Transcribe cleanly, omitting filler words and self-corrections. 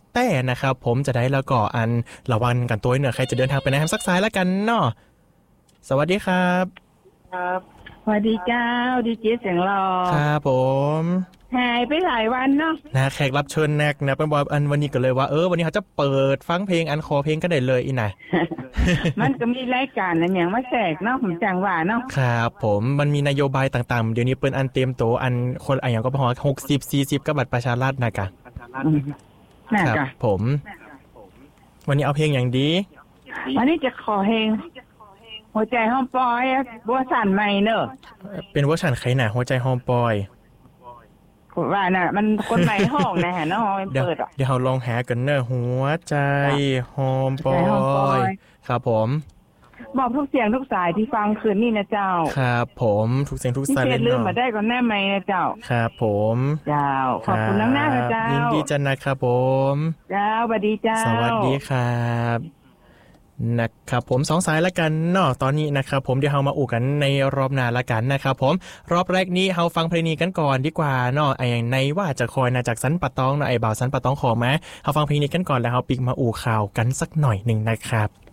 แต่นะครับผมจะได้แล้วก็อันระวังกันตัวเนอะใครจะเดินทางไปไหนทางซักซ้ายแล้วกันเนาะสวัสดีครับครับสวัสดีเจ้าดีเจเสียงหล่อครับผมหายไปหลายวันเนาะนะแขกรับเชิญแนกนะเป็นบอกอันวันนี้ก็เลยว่าวันนี้เขาจะเปิดฟังเพลงอันคอเพลงก็ได้เลยอีน่ะมันก็มีรายการอะไรอย่างมาแจกเนาะผมจังหว่าเนาะครับผมมันมีนโยบายต่างๆเดี๋ยวนี้เปิ้นอันเต็มโตอันคนอันอย่างก็พอ60-40กับบัตรประชารัฐนะกะอืมน่าครับกะผมวันนี้เอาเพลงอย่างดีวันนี้จะขอเพลงหัวใจห้องปอยบัวสันใหม่เนอะเป็นเวอร์ชันใครหนาหัวใจหอมปอยว่าน่ะมันคนใหม่ห้องนะฮะเนาะเดี๋ยวเปิดอ่ะเดี๋ยวเราลองหากันเนอะหัวใจหอมปอยครับผมบอกทุกเสียงทุกสายที่ฟังคืนนี่นะเจ้าครับผมทุกเสียงทุกสายเลยลืมเนาะมาได้ก่อนแน่ไหมนะเจ้าครับผมเจ้าขอบคุณน้ำหน้าเจ้ายินดีจันนะครับผมเจ้าสวัสดีเจ้าสวัสดีครับนะครับผม2สายละกันเนาะตอนนี้นะครับผมเดี๋ยวเรามาอู่กันในรอบหน้าละกันนะครับผมรอบแรกนี้เราฟังเพลงนี้กันก่อนดีกว่าเนาะไอ้ในว่าจะคอยนะจากสันปะตองเนาะไอ้บ่าวสันปะตองขอมาเราฟังเพลงนี้กันก่อนแล้วเราปิกมาอู่ข่าวกันสักหน่อยนึงนะครับ